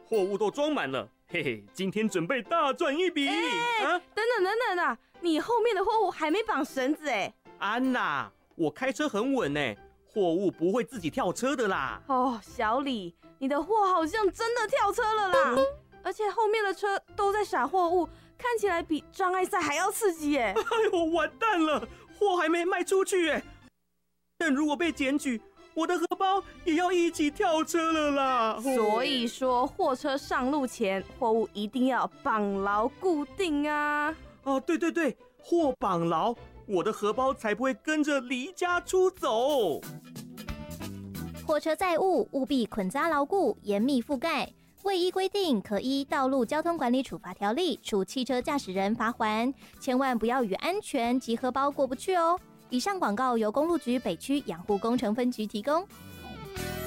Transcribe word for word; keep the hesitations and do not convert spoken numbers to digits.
货物都装满了，嘿嘿，今天准备大赚一笔。 欸啊， 等等等等啊，你后面的货物还没绑绳子哎。 安娜，我开车很稳哎，货物不会自己跳车的啦。 哦，小李，你的货好像真的跳车了啦，而且后面的车都在撒货物，看起来比障碍赛还要刺激耶。 哎呦，完蛋了，货还没卖出去哎，但如果被检举，我的荷包也要一起跳车了啦。 所以说，货车上路前，货物一定要绑牢固定啊。 哦，对对对，货绑牢，我的荷包才不会跟着离家出走。 货车载物务必捆扎牢固，严密覆盖。未依规定，可依《道路交通管理处罚条例》处汽车驾驶人罚锾。千万不要与安全及荷包过不去哦。以上广告由公路局北区养护工程分局提供。